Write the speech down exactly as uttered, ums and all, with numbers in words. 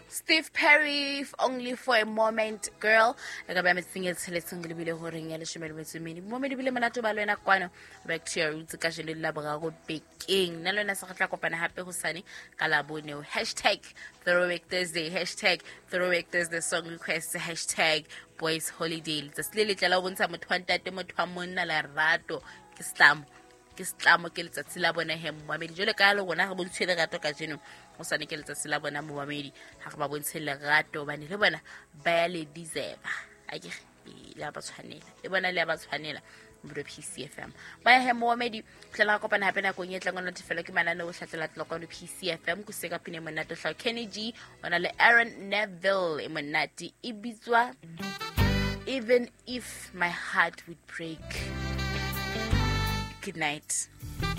Steve Perry, Only for a Moment, Girl. I got my singing selection to be the horring and the shimmer with me. Moment to be Manato Balena Quano, back to your roots, Cashin Labrago, Big King, Nalona Sakako and Happy Husani, Calabuno, hashtag Throwback Thursday, hashtag Throwback Thursday song request, hashtag Boys Holiday. The Slilly Jalawunsa Mutwanta Mutwamuna La Rato, Kistam. Kistlamo ke letsatsi la bona he moamedi jole ka lo bona ga bontse le gato ka jeno go sane ke letsatsi la bona moamedi ga ba bontshe le gato bane le bona ba ya le deserve a ke la ba tshwanela le bona le ba tshwanela mo P C F M ba ya he moamedi tlela go kopana hape na go nyetla ngwana tefelo ke manane o hlatlela tloko no P C F M ku seka pine monato hla Kenny G ona le Aaron Neville e monati e bitswa Even If My Heart Would Break. Good night.